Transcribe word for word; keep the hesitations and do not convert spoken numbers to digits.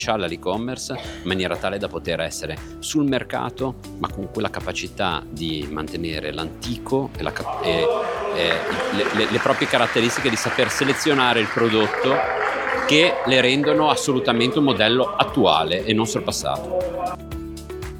all'e-commerce in maniera tale da poter essere sul mercato, ma con quella capacità di mantenere l'antico e, la cap- e, e le, le, le proprie caratteristiche di saper selezionare il prodotto che le rendono assolutamente un modello attuale e non sorpassato.